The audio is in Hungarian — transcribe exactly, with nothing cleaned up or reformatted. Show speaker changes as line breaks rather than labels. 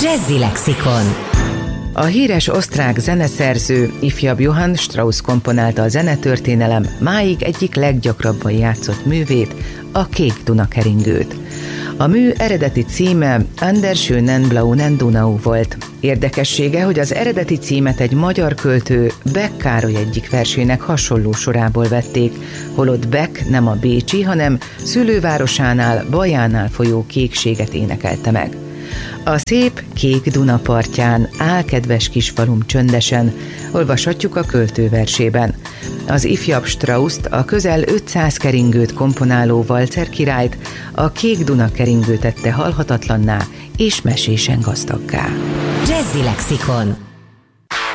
Jazzy Lexikon. A híres osztrák zeneszerző, ifjabb Johann Strauss komponálta a zenetörténelem máig egyik leggyakrabban játszott művét, a Kék Duna keringőt. A mű eredeti címe An der schönen blauen Donau volt. Érdekessége, hogy az eredeti címet egy magyar költő, Beck Károly egyik versének hasonló sorából vették, holott Beck nem a bécsi, hanem szülővárosánál, Bajánál folyó kékséget énekelte meg. A szép kék Duna partján áll kedves kisfalum csöndesen, olvashatjuk a költő versében. Az ifjabb Strausst, a közel ötszáz keringőt komponáló Walzer királyt a Kék Duna keringő tette halhatatlanná és mesésen gazdagká. Jazzy Lexikon.